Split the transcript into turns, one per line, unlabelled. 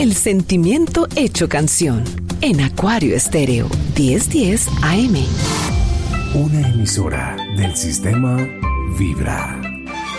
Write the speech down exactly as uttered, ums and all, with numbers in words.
el sentimiento hecho canción. En Acuario Estéreo, diez diez A M.
Una emisora del sistema Vibra.